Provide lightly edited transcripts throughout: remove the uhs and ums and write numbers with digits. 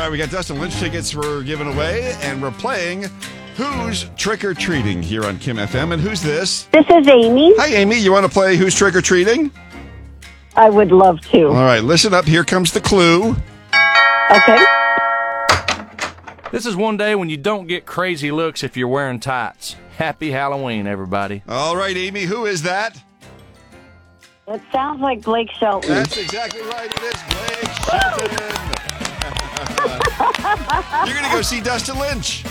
right, we got Dustin Lynch tickets we're giving away, and we're playing Who's Trick-or-Treating here on Kim FM. And who's this? This is Amy. Hi, Amy. You want to play Who's Trick-or-Treating? I would love to. All right, listen up. Here comes the clue. Okay. This is one day when you don't get crazy looks if you're wearing tights. Happy Halloween, everybody. All right, Amy, who is that? It sounds like Blake Shelton. That's exactly right. It is Blake Shelton. You're going to go see Dustin Lynch.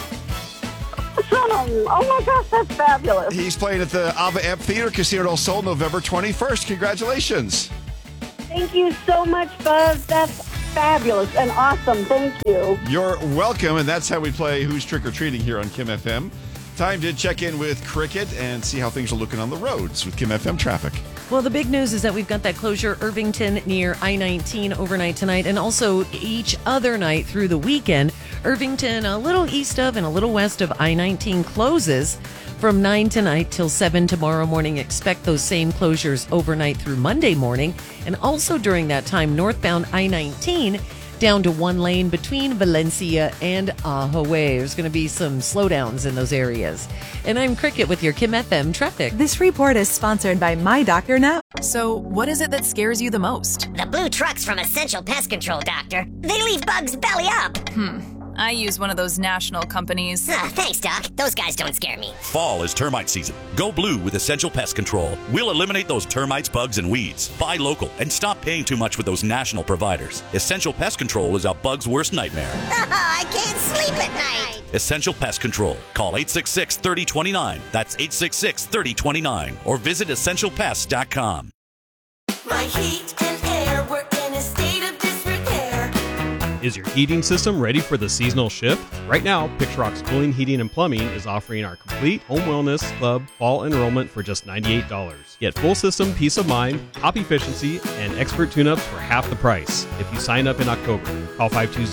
Oh my gosh, that's fabulous. He's playing at the Ava Amphitheater, Casino del Sol, November 21st. Congratulations. Thank you so much, Buzz. That's fabulous and awesome. Thank you. You're welcome, and that's how we play Who's Trick-or-Treating here on Kim FM. Time to check in with Cricket and see how things are looking on the roads with Kim FM traffic. Well, the big news is that we've got that closure Irvington near I-19 overnight tonight, and also each other night through the weekend. Irvington a little east of and a little west of I-19 closes from 9 tonight till 7 tomorrow morning. Expect those same closures overnight through Monday morning. And also during that time, northbound I-19 down to one lane between Valencia and Ahaway. There's going to be some slowdowns in those areas. And I'm Cricket with your Kim FM traffic. This report is sponsored by My Doctor Now. So, what is it that scares you the most? The blue trucks from Essential Pest Control, Doctor. They leave bugs belly up. I use one of those national companies. Thanks, Doc. Those guys don't scare me. Fall is termite season. Go blue with Essential Pest Control. We'll eliminate those termites, bugs, and weeds. Buy local and stop paying too much with those national providers. Essential Pest Control is a bug's worst nightmare. I can't sleep at night. Essential Pest Control. Call 866-3029. That's 866-3029. Or visit EssentialPest.com. My heat and air were in a state of disrepair. Is your heating system ready for the seasonal shift? Right now, Pixrock's Cooling, Heating, and Plumbing is offering our complete Home Wellness Club fall enrollment for just $98. Get full system peace of mind, top efficiency, and expert tune-ups for half the price if you sign up in October. Call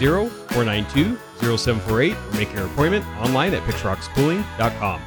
520-492-0748 or make your appointment online at pixrockscooling.com.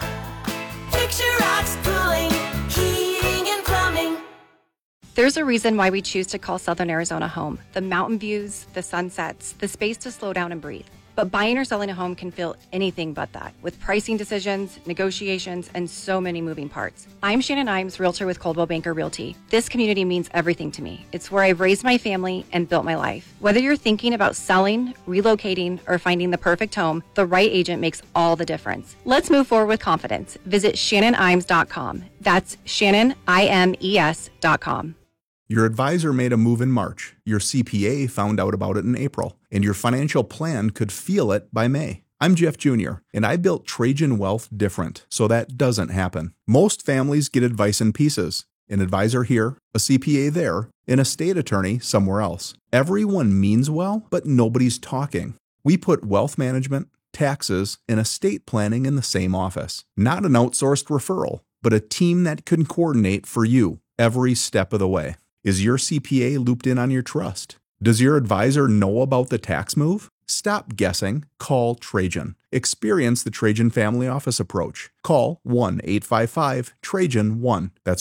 Picture Rocks Cooling, Heating, and Plumbing. There's a reason why we choose to call Southern Arizona home. The mountain views, the sunsets, the space to slow down and breathe. But buying or selling a home can feel anything but that, with pricing decisions, negotiations, and so many moving parts. I'm Shannon Imes, realtor with Coldwell Banker Realty. This community means everything to me. It's where I've raised my family and built my life. Whether you're thinking about selling, relocating, or finding the perfect home, the right agent makes all the difference. Let's move forward with confidence. Visit ShannonImes.com. That's ShannonImes.com. Your advisor made a move in March, your CPA found out about it in April, and your financial plan could feel it by May. I'm Jeff Jr., and I built Trajan Wealth different, so that doesn't happen. Most families get advice in pieces. An advisor here, a CPA there, an estate attorney somewhere else. Everyone means well, but nobody's talking. We put wealth management, taxes, and estate planning in the same office. Not an outsourced referral, but a team that can coordinate for you every step of the way. Is your CPA looped in on your trust? Does your advisor know about the tax move? Stop guessing. Call Trajan. Experience the Trajan Family Office approach. Call 1-855-TRAJAN-1. That's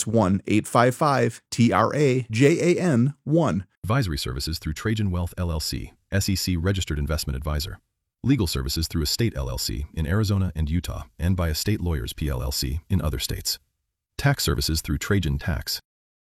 1-855-TRAJAN-1. Advisory services through Trajan Wealth LLC, SEC Registered Investment Advisor. Legal services through Estate LLC in Arizona and Utah, and by Estate Lawyers PLLC in other states. Tax services through Trajan Tax.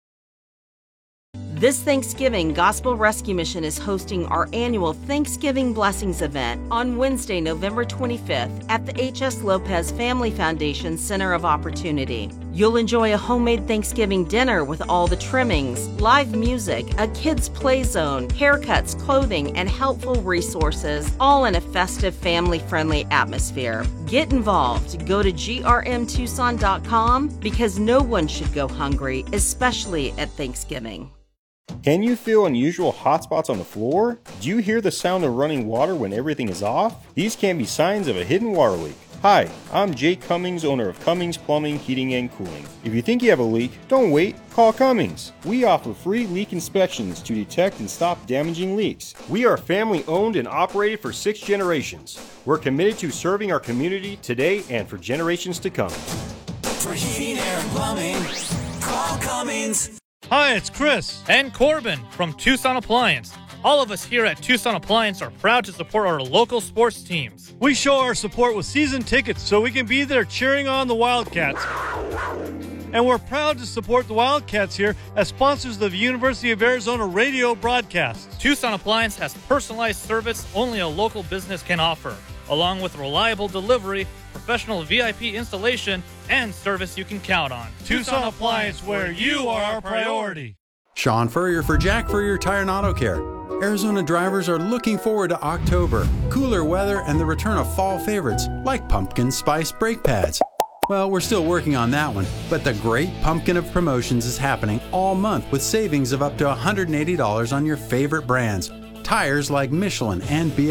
This Thanksgiving, Gospel Rescue Mission is hosting our annual Thanksgiving Blessings event on Wednesday, November 25th at the H.S. Lopez Family Foundation Center of Opportunity. You'll enjoy a homemade Thanksgiving dinner with all the trimmings, live music, a kids' play zone, haircuts, clothing, and helpful resources, all in a festive, family-friendly atmosphere. Get involved. Go to grmtucson.com because no one should go hungry, especially at Thanksgiving. Can you feel unusual hot spots on the floor? Do you hear the sound of running water when everything is off? These can be signs of a hidden water leak. Hi, I'm Jake Cummings, owner of Cummings Plumbing, Heating, and Cooling. If you think you have a leak, don't wait, call Cummings. We offer free leak inspections to detect and stop damaging leaks. We are family owned and operated for 6 generations. We're committed to serving our community today and for generations to come. For heating, air, and plumbing, call Cummings. Hi, it's Chris. And Corbin from Tucson Appliance. All of us here at Tucson Appliance are proud to support our local sports teams. We show our support with season tickets so we can be there cheering on the Wildcats. And we're proud to support the Wildcats here as sponsors of the University of Arizona radio broadcasts. Tucson Appliance has personalized service only a local business can offer, along with reliable delivery, professional VIP installation, and service you can count on. Tucson Appliance, where you are our priority. Sean Furrier for Jack Furrier Tire and Auto Care. Arizona drivers are looking forward to October, cooler weather, and the return of fall favorites like pumpkin spice brake pads. Well, we're still working on that one, but the great pumpkin of promotions is happening all month with savings of up to $180 on your favorite brands. Tires like Michelin and BM.